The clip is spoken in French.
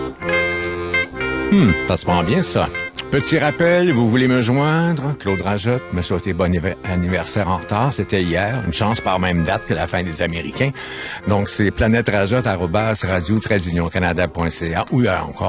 Ça se prend bien, ça. Petit rappel, vous voulez me joindre? Claude Rajotte me souhaitait bon anniversaire en retard. C'était hier. Une chance par même date que la fin des Américains. Donc, c'est planèterajotte@radio-canada.ca ou encore